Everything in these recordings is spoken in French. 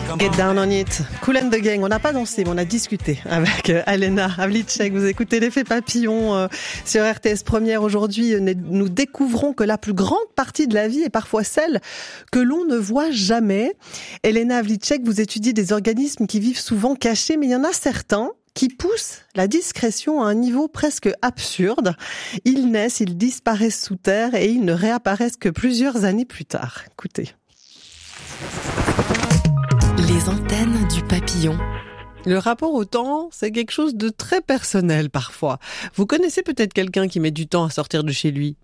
Get down on it. Kool and the Gang. On n'a pas dansé, mais on a discuté avec Alena Havlicek. Vous écoutez l'effet papillon sur RTS Première. Aujourd'hui, nous découvrons que la plus grande partie de la vie est parfois celle que l'on ne voit jamais. Alena Havlicek, vous étudiez des organismes qui vivent souvent cachés, mais il y en a certains qui poussent la discrétion à un niveau presque absurde. Ils naissent, ils disparaissent sous terre et ils ne réapparaissent que plusieurs années plus tard. Écoutez. Les antennes du papillon. Le rapport au temps, c'est quelque chose de très personnel parfois. Vous connaissez peut-être quelqu'un qui met du temps à sortir de chez lui.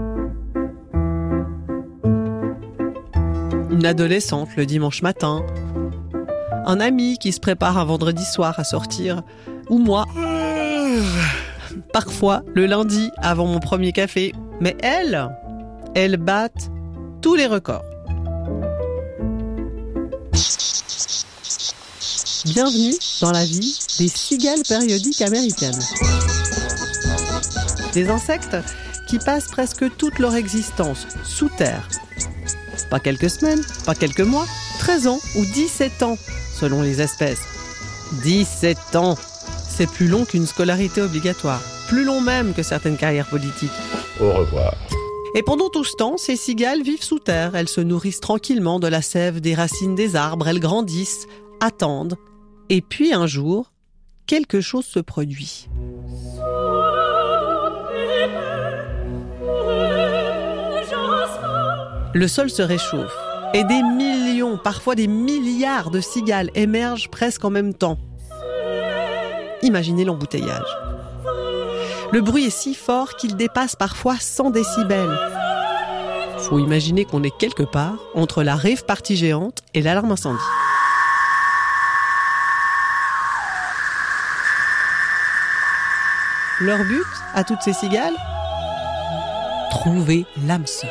Une adolescente le dimanche matin. Un ami qui se prépare un vendredi soir à sortir. Ou moi. Parfois, le lundi, avant mon premier café. Mais elles battent tous les records. Bienvenue dans la vie des cigales périodiques américaines. Des insectes qui passent presque toute leur existence sous terre. Pas quelques semaines, pas quelques mois, 13 ans ou 17 ans, selon les espèces. 17 ans, c'est plus long qu'une scolarité obligatoire. Plus long même que certaines carrières politiques. Au revoir. Et pendant tout ce temps, ces cigales vivent sous terre. Elles se nourrissent tranquillement de la sève des racines des arbres. Elles grandissent, attendent. Et puis un jour, quelque chose se produit. Le sol se réchauffe et des millions, parfois des milliards de cigales émergent presque en même temps. Imaginez l'embouteillage. Le bruit est si fort qu'il dépasse parfois 100 décibels. Faut imaginer qu'on est quelque part entre la rave party géante et l'alarme incendie. Leur but, à toutes ces cigales, trouver l'âme sœur.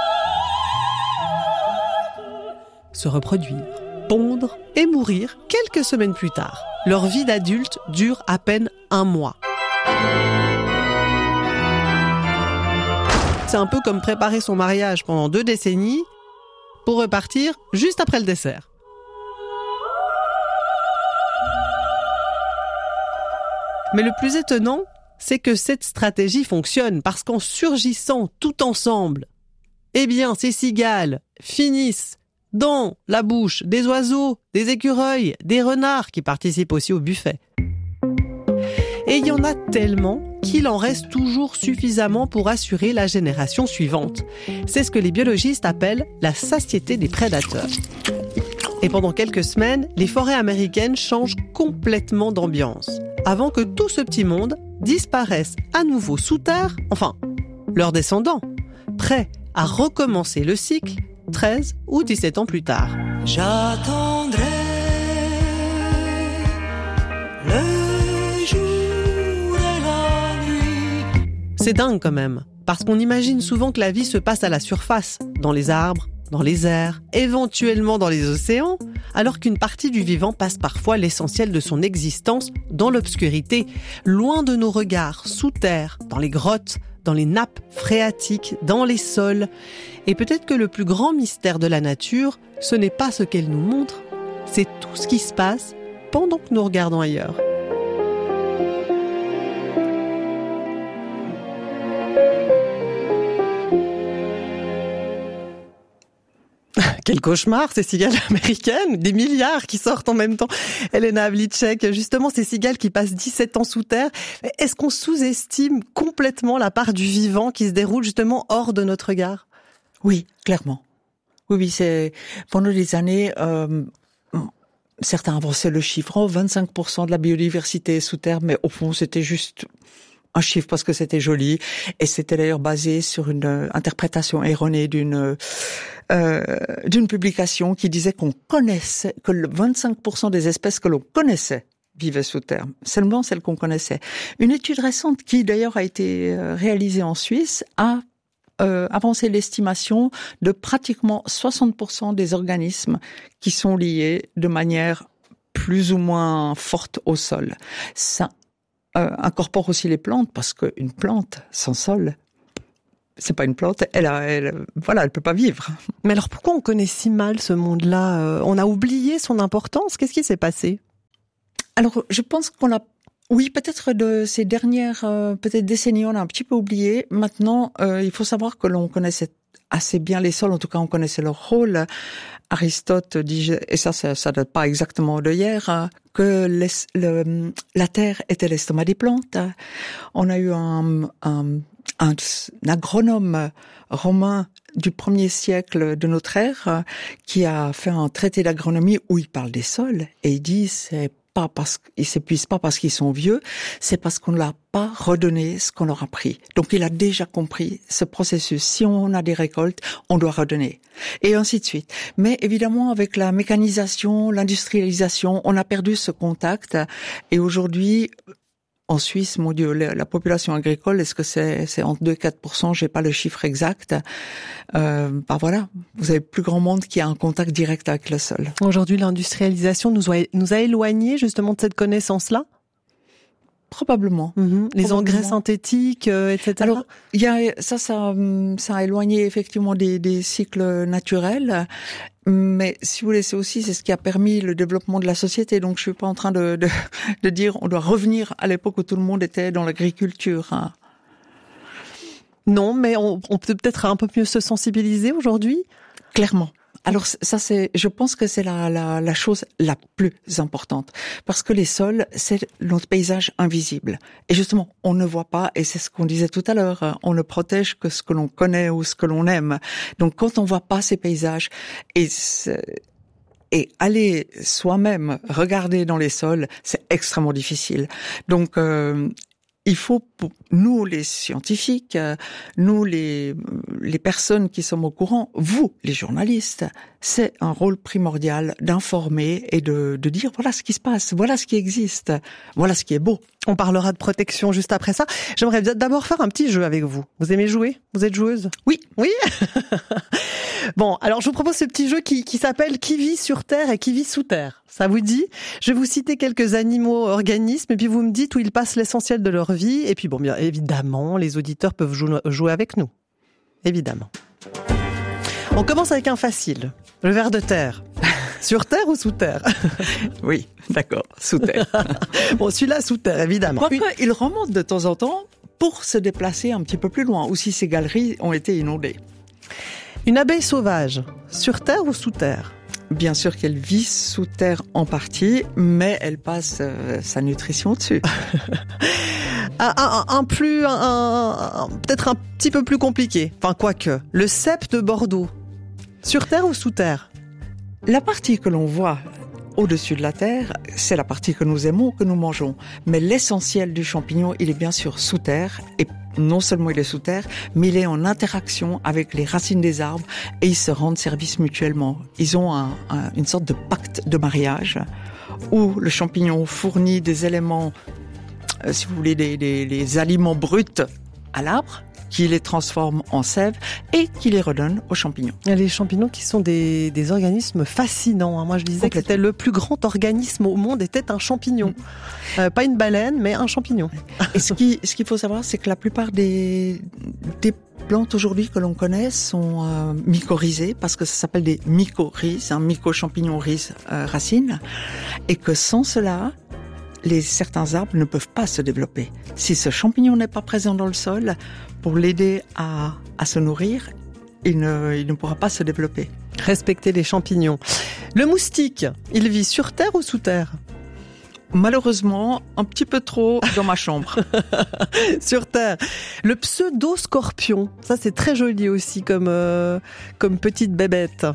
Se reproduire, pondre et mourir quelques semaines plus tard. Leur vie d'adulte dure à peine 1 mois. C'est un peu comme préparer son mariage pendant 2 décennies pour repartir juste après le dessert. Mais le plus étonnant, c'est que cette stratégie fonctionne parce qu'en surgissant tout ensemble, eh bien, ces cigales finissent dans la bouche des oiseaux, des écureuils, des renards qui participent aussi au buffet. Et il y en a tellement qu'il en reste toujours suffisamment pour assurer la génération suivante. C'est ce que les biologistes appellent la satiété des prédateurs. Et pendant quelques semaines, les forêts américaines changent complètement d'ambiance, avant que tout ce petit monde disparaisse à nouveau sous terre, enfin, leurs descendants, prêts à recommencer le cycle 13 ou 17 ans plus tard. J'attendrai le jour et la nuit. C'est dingue quand même, parce qu'on imagine souvent que la vie se passe à la surface, dans les arbres, dans les airs, éventuellement dans les océans, alors qu'une partie du vivant passe parfois l'essentiel de son existence dans l'obscurité, loin de nos regards, sous terre, dans les grottes, dans les nappes phréatiques, dans les sols. Et peut-être que le plus grand mystère de la nature, ce n'est pas ce qu'elle nous montre, c'est tout ce qui se passe pendant que nous regardons ailleurs. Quel cauchemar, ces cigales américaines, des milliards qui sortent en même temps. Alena Havlicek, justement, ces cigales qui passent 17 ans sous terre, est-ce qu'on sous-estime complètement la part du vivant qui se déroule justement hors de notre regard ? Oui, clairement. Oui, c'est pendant des années, certains avançaient le chiffre, 25% de la biodiversité est sous terre, mais au fond, c'était juste un chiffre parce que c'était joli, et c'était d'ailleurs basé sur une interprétation erronée d'une publication qui disait qu'on connaissait, que le 25% des espèces que l'on connaissait vivaient sous terre, seulement celles qu'on connaissait. Une étude récente qui d'ailleurs a été réalisée en Suisse a avancé l'estimation de pratiquement 60% des organismes qui sont liés de manière plus ou moins forte au sol. Ça incorpore aussi les plantes, parce qu'une plante sans sol, c'est pas une plante, elle peut pas vivre. Mais alors pourquoi on connaît si mal ce monde-là? On a oublié son importance? Qu'est-ce qui s'est passé? Alors, je pense oui, peut-être de ces dernières peut-être décennies, on a un petit peu oublié. Maintenant, il faut savoir que l'on connaissait assez bien les sols, en tout cas on connaissait leur rôle. Aristote dit, et ça date pas exactement d'hier, que la terre était l'estomac des plantes. On a eu un agronome romain du 1er siècle de notre ère qui a fait un traité d'agronomie où il parle des sols et il dit ils s'épuisent pas parce qu'ils sont vieux, c'est parce qu'on ne leur a pas redonné ce qu'on leur a pris. Donc il a déjà compris ce processus. Si on a des récoltes, on doit redonner. Et ainsi de suite. Mais évidemment, avec la mécanisation, l'industrialisation, on a perdu ce contact. Et aujourd'hui, en Suisse, mon Dieu, la population agricole, est-ce que c'est entre 2 et 4%? J'ai pas le chiffre exact. Voilà, vous avez plus grand monde qui a un contact direct avec le sol. Aujourd'hui, l'industrialisation nous a éloignés justement de cette connaissance-là? Probablement. Les engrais synthétiques, etc. Alors, ça a éloigné effectivement des cycles naturels. Mais si vous voulez, c'est ce qui a permis le développement de la société. Donc, je suis pas en train de dire on doit revenir à l'époque où tout le monde était dans l'agriculture. Hein. Non, mais on peut peut-être un peu mieux se sensibiliser aujourd'hui. Clairement. Alors ça je pense que c'est la chose la plus importante parce que les sols c'est notre paysage invisible et justement on ne voit pas et c'est ce qu'on disait tout à l'heure, on ne protège que ce que l'on connaît ou ce que l'on aime. Donc quand on voit pas ces paysages et aller soi-même regarder dans les sols, c'est extrêmement difficile. Donc il faut, pour nous les scientifiques, nous les personnes qui sommes au courant, vous les journalistes, c'est un rôle primordial d'informer et de dire voilà ce qui se passe, voilà ce qui existe, voilà ce qui est beau. On parlera de protection juste après ça. J'aimerais d'abord faire un petit jeu avec vous. Vous aimez jouer? Vous êtes joueuse? Oui. Oui. Bon, alors je vous propose ce petit jeu qui s'appelle Qui vit sur Terre et qui vit sous terre. Ça vous dit? Je vais vous citer quelques animaux, organismes, et puis vous me dites où ils passent l'essentiel de leur vie. Et puis bon, bien évidemment, les auditeurs peuvent jouer avec nous. Évidemment. On commence avec un facile. Le ver de terre. Sur terre ou sous terre? Oui, d'accord, sous terre. Bon, celui-là sous terre, évidemment. Quoique, il remonte de temps en temps pour se déplacer un petit peu plus loin, ou si ces galeries ont été inondées. Une abeille sauvage, sur terre ou sous terre? Bien sûr qu'elle vit sous terre en partie, mais elle passe sa nutrition dessus. Peut-être un petit peu plus compliqué. Enfin, quoique. Le cèpe de Bordeaux, sur terre ou sous terre? La partie que l'on voit au-dessus de la terre, c'est la partie que nous aimons, que nous mangeons. Mais l'essentiel du champignon, il est bien sûr sous terre. Et non seulement il est sous terre, mais il est en interaction avec les racines des arbres et ils se rendent service mutuellement. Ils ont une sorte de pacte de mariage où le champignon fournit des éléments, si vous voulez, des aliments bruts à l'arbre, qui les transforme en sève et qui les redonne aux champignons. Les champignons qui sont des organismes fascinants. Hein. Moi, je disais que c'était le plus grand organisme au monde était un champignon. Pas une baleine, mais un champignon. Et ce qu'il faut savoir, c'est que la plupart des plantes aujourd'hui que l'on connaît sont mycorhizées parce que ça s'appelle des mycorhizes, un myco-champignon rhizes racines, et que sans cela, certains arbres ne peuvent pas se développer. Si ce champignon n'est pas présent dans le sol, pour l'aider à se nourrir, il ne pourra pas se développer. Respecter les champignons. Le moustique, il vit sur terre ou sous terre? Malheureusement, un petit peu trop dans ma chambre. Sur terre. Le pseudo-scorpion, ça c'est très joli aussi comme petite bébête.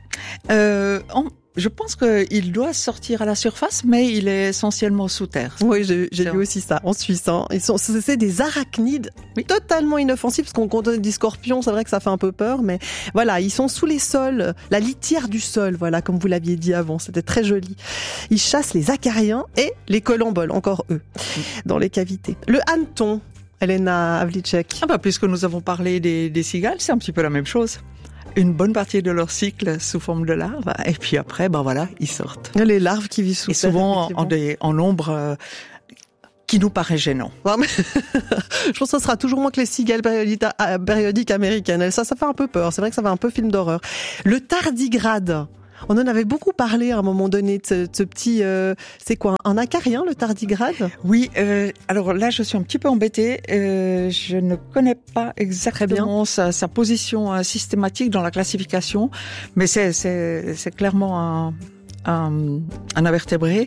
Je pense qu'il doit sortir à la surface, mais il est essentiellement sous terre. Oui, j'ai lu aussi ça en Suisse. Hein. C'est des arachnides totalement inoffensifs, parce qu'on dit scorpion, c'est vrai que ça fait un peu peur, mais voilà, ils sont sous les sols, la litière du sol, voilà, comme vous l'aviez dit avant, c'était très joli. Ils chassent les acariens et les colomboles, encore eux, dans les cavités. Le hanneton, Elena Havlicek. Puisque nous avons parlé des cigales, c'est un petit peu la même chose. Une bonne partie de leur cycle sous forme de larves, et puis après, ils sortent. Les larves qui vivent sous terre. Et souvent en nombre qui nous paraît gênant. Non, mais je pense que ce sera toujours moins que les cigales périodiques américaines. Ça fait un peu peur. C'est vrai que ça fait un peu film d'horreur. Le tardigrade. On en avait beaucoup parlé à un moment donné de ce petit... c'est quoi, un acarien, le tardigrade ? Oui, alors là, je suis un petit peu embêtée. Je ne connais pas exactement sa position systématique dans la classification, mais c'est clairement un invertébré.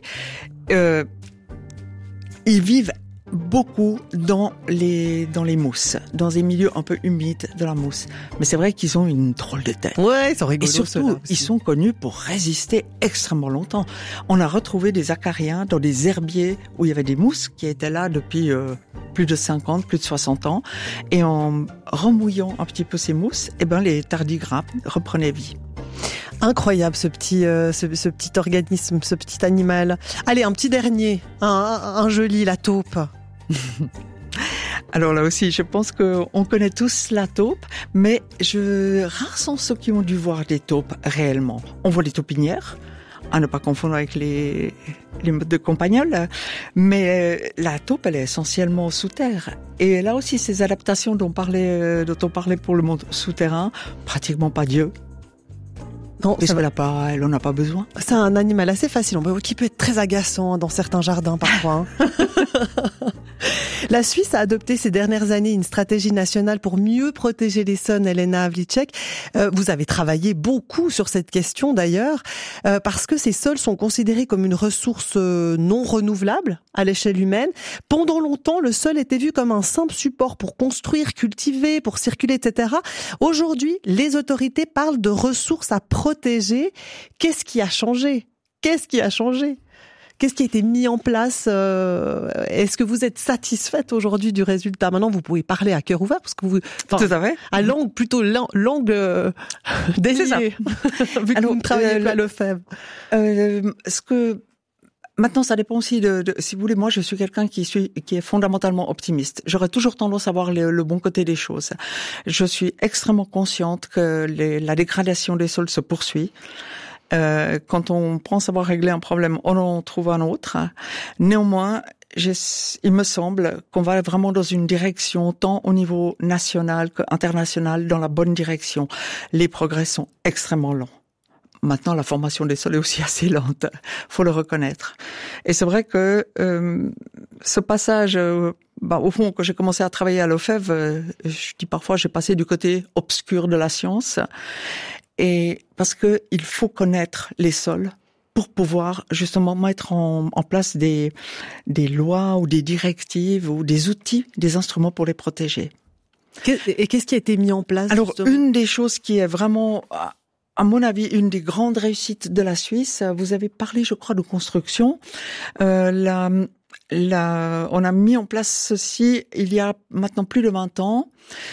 Ils vivent beaucoup dans les mousses, dans des milieux un peu humides de la mousse. Mais c'est vrai qu'ils ont une drôle de tête. Ouais, ils sont rigolos. Et surtout, ils sont connus pour résister extrêmement longtemps. On a retrouvé des acariens dans des herbiers où il y avait des mousses qui étaient là depuis plus de 50, plus de 60 ans. Et en remouillant un petit peu ces mousses, les tardigrades reprenaient vie. Incroyable ce petit organisme, ce petit animal. Allez, un petit dernier, un joli, la taupe. Alors là aussi, je pense qu'on connaît tous la taupe, mais rares sont ceux qui ont dû voir des taupes réellement. On voit les taupinières, à ne pas confondre avec les modes de campagnol, mais la taupe, elle est essentiellement sous terre. Et là aussi, ces adaptations dont on parlait pour le monde souterrain, pratiquement pas Dieu. Non, elle en a pas besoin. C'est un animal assez fascinant, qui peut être très agaçant dans certains jardins parfois. La Suisse a adopté ces dernières années une stratégie nationale pour mieux protéger les sols, Elena Havlicek. Vous avez travaillé beaucoup sur cette question d'ailleurs, parce que ces sols sont considérés comme une ressource non renouvelable à l'échelle humaine. Pendant longtemps, le sol était vu comme un simple support pour construire, cultiver, pour circuler, etc. Aujourd'hui, les autorités parlent de ressources à protéger. Qu'est-ce qui a changé ? Qu'est-ce qui a été mis en place ? Est-ce que vous êtes satisfaite aujourd'hui du résultat ? Maintenant, vous pouvez parler à cœur ouvert parce que vous, tout à fait. À langue déliée, vu que vous ne travaillez pas à Lefebvre. Maintenant, ça dépend aussi si vous voulez, moi, je suis quelqu'un qui est fondamentalement optimiste. J'aurais toujours tendance à voir le bon côté des choses. Je suis extrêmement consciente que la dégradation des sols se poursuit. Quand on pense avoir réglé un problème, on en trouve un autre. Néanmoins, il me semble qu'on va vraiment dans une direction, tant au niveau national qu'international, dans la bonne direction. Les progrès sont extrêmement lents. Maintenant, la formation des sols est aussi assez lente, faut le reconnaître. Et c'est vrai que ce passage, au fond, quand j'ai commencé à travailler à Lefebvre, je dis parfois, j'ai passé du côté obscur de la science. Et parce que il faut connaître les sols pour pouvoir justement mettre en place des lois ou des directives ou des outils, des instruments pour les protéger. Et qu'est-ce qui a été mis en place ? Alors, justement ? une des choses qui est vraiment, à mon avis, une des grandes réussites de la Suisse, vous avez parlé, je crois, de construction. On a mis en place ceci il y a maintenant plus de 20 ans.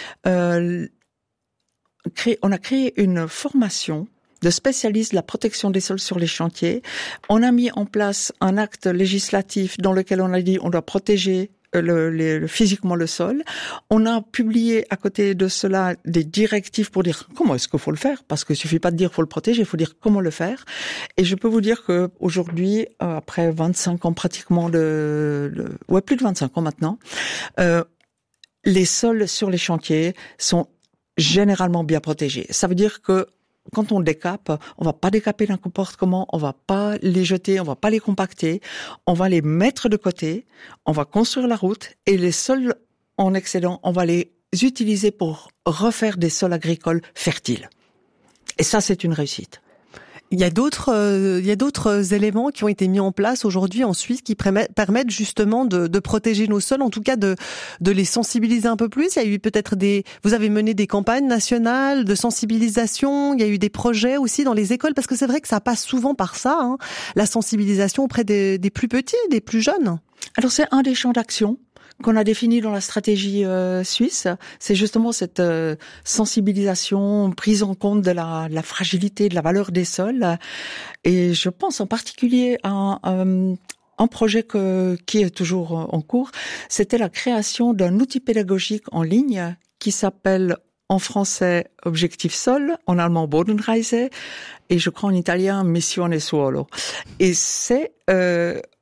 On a créé une formation de spécialistes de la protection des sols sur les chantiers. On a mis en place un acte législatif dans lequel on a dit on doit protéger physiquement le sol. On a publié à côté de cela des directives pour dire comment est-ce qu'il faut le faire, parce qu'il suffit pas de dire faut le protéger, il faut dire comment le faire. Et je peux vous dire que aujourd'hui, après 25 ans pratiquement plus de 25 ans maintenant, les sols sur les chantiers sont généralement bien protégés. Ça veut dire que quand on décape, on va pas décaper n'importe comment, on va pas les jeter, on va pas les compacter, on va les mettre de côté, on va construire la route et les sols en excédent, on va les utiliser pour refaire des sols agricoles fertiles. Et ça, c'est une réussite. Il y a d'autres éléments qui ont été mis en place aujourd'hui en Suisse qui permettent justement de protéger nos sols, en tout cas de les sensibiliser un peu plus. Il y a eu peut-être vous avez mené des campagnes nationales de sensibilisation. Il y a eu des projets aussi dans les écoles, parce que c'est vrai que ça passe souvent par ça, la sensibilisation auprès des plus petits, des plus jeunes. Alors c'est un des champs d'action qu'on a défini dans la stratégie suisse, c'est justement cette sensibilisation, prise en compte de la fragilité, de la valeur des sols. Et je pense en particulier à un projet qui est toujours en cours, c'était la création d'un outil pédagogique en ligne qui s'appelle en français Objectif Sol, en allemand Bodenreise, et je crois en italien Missione Suolo. Et c'est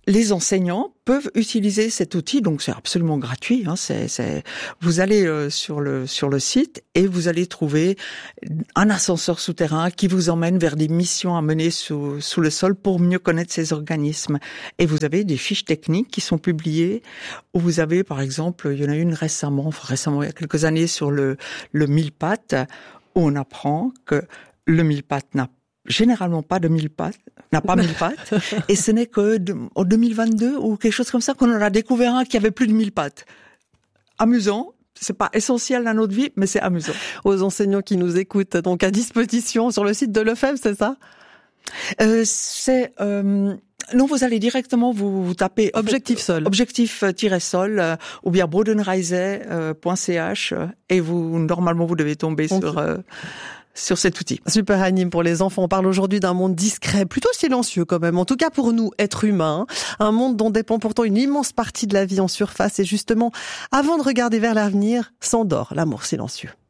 les enseignants peuvent utiliser cet outil, donc c'est absolument gratuit. Vous allez sur le site et vous allez trouver un ascenseur souterrain qui vous emmène vers des missions à mener sous le sol pour mieux connaître ces organismes. Et vous avez des fiches techniques qui sont publiées où vous avez, par exemple, il y en a une récemment, il y a quelques années, sur le mille-pattes, où on apprend que le mille-pattes n'a généralement pas 1000 pattes, et ce n'est que en 2022 ou quelque chose comme ça qu'on en a découvert un qui avait plus de 1000 pattes. Amusant. C'est pas essentiel dans notre vie, mais c'est amusant. Aux enseignants qui nous écoutent, donc à disposition sur le site de l'EFEM, c'est ça? Non, vous allez directement vous tapez Objectif-sol, ou bien bodenreise.ch et normalement vous devez tomber sur cet outil. Super Anime pour les enfants. On parle aujourd'hui d'un monde discret, plutôt silencieux quand même. En tout cas pour nous, êtres humains. Un monde dont dépend pourtant une immense partie de la vie en surface. Et justement, avant de regarder vers l'avenir, s'endort l'amour silencieux.